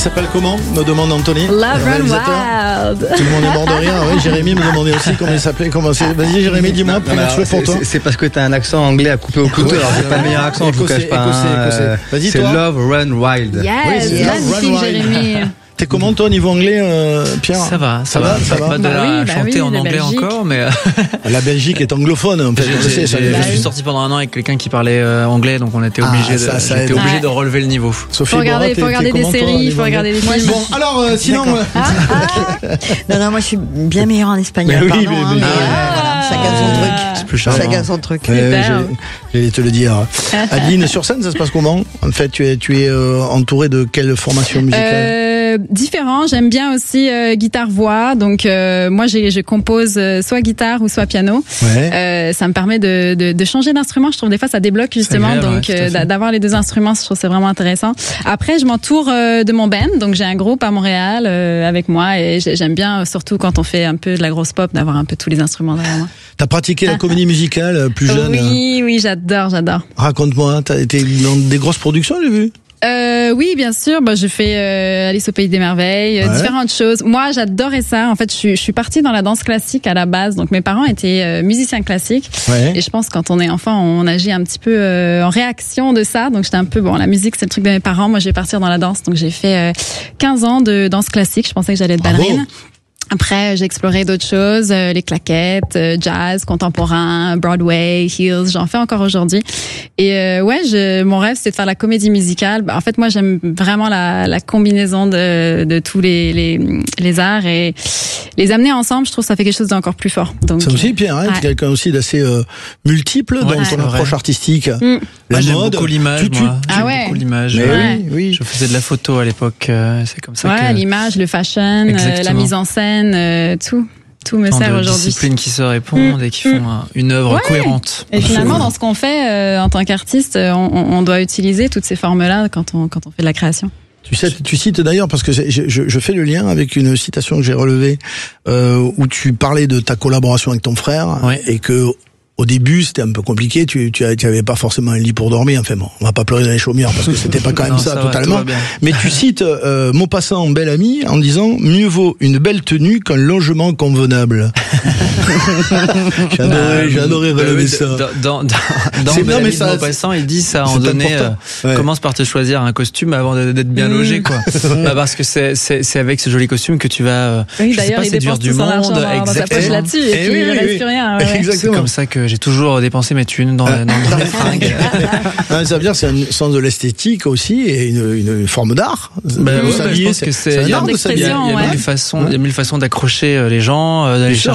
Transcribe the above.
s'appelle comment, me demande Anthony. Love Run Wild. Tout le monde est mort de rire. Oui, Jérémy me demandait aussi comment il s'appelait. Vas-y Jérémy, dis-moi, première chose pour toi. C'est parce que t'as un accent anglais à couper au couteau. Alors c'est pas le meilleur accent, je vous cache pas. Vas-y, c'est toi. Love Run Wild. Yes, magnifique Jérémy. T'es comment toi niveau anglais, Pierre? Ça va. Pas de là à chanter en anglais encore, mais la Belgique est anglophone. En fait, je suis sorti pendant un an avec quelqu'un qui parlait anglais, donc on était obligé de relever le niveau. Sophie, faut regarder des séries, faut regarder des films. Bon, alors sinon. Non, moi je suis bien meilleure en espagnol. Mais oui, pardon, voilà, chacun son truc. C'est plus charmant. Chacun son truc. J'allais te le dire. Adeline, sur scène, ça se passe comment? En fait, tu es entourée de quelle formation musicale? Différent, j'aime bien aussi guitare-voix, donc moi je compose soit guitare ou soit piano. Ça me permet de changer d'instrument, je trouve des fois ça débloque justement, agréable, donc d'avoir les deux instruments, je trouve c'est vraiment intéressant. Après je m'entoure de mon band, donc j'ai un groupe à Montréal avec moi et j'aime bien surtout quand on fait un peu de la grosse pop d'avoir un peu tous les instruments derrière moi. T'as pratiqué la comédie musicale plus jeune? Oui, j'adore. Raconte-moi, t'as été dans des grosses productions, j'ai vu? Oui, bien sûr. J'ai fait Alice au pays des merveilles, différentes choses. Moi, j'adorais ça. En fait, je suis partie dans la danse classique à la base. Donc, mes parents étaient musiciens classiques. Et je pense que quand on est enfant, on agit un petit peu en réaction de ça. Donc, j'étais un peu, la musique, c'est le truc de mes parents. Moi, je vais partir dans la danse. Donc, j'ai fait 15 ans de danse classique. Je pensais que j'allais être ballerine. Après, j'ai exploré d'autres choses, les claquettes, jazz, contemporain, Broadway, heels, j'en fais encore aujourd'hui. Et mon rêve, c'était de faire la comédie musicale. En fait, moi, j'aime vraiment la combinaison de tous les arts et les amener ensemble. Je trouve que ça fait quelque chose d'encore plus fort. Donc, ça aussi, Pierre, t'es quelqu'un aussi d'assez multiple dans ton approche artistique. La mode, beaucoup l'image, moi. J'aime beaucoup l'image. Oui. Je faisais de la photo à l'époque. C'est comme ça que... l'image, le fashion, la mise en scène. Tout me sert aujourd'hui. Des disciplines qui se répondent et qui font une œuvre cohérente. Et finalement, dans ce qu'on fait en tant qu'artiste, on doit utiliser toutes ces formes-là quand on fait de la création. Tu cites d'ailleurs, parce que je fais le lien avec une citation que j'ai relevée où tu parlais de ta collaboration avec ton frère et que au début, c'était un peu compliqué. Tu avais pas forcément un lit pour dormir. Enfin bon, on va pas pleurer dans les chaumières parce que c'était pas quand même ça totalement. Mais tu cites Maupassant, bel ami, en disant mieux vaut une belle tenue qu'un logement convenable. J'ai adoré relever ça. Dans Maupassant, il dit ça en donné. Commence par te choisir un costume avant d'être bien logé, quoi. Parce que c'est avec ce joli costume que tu vas. Oui, d'ailleurs, il dépense tout son argent dans sa poche là-dessus et puis il ne reste plus rien. Exactement. C'est comme ça que j'ai toujours dépensé mes thunes dans mes fringues. Ça veut dire que c'est un sens de l'esthétique aussi et une forme d'art. Je pense que il y a mille façons d'accrocher les gens, d'aller chercher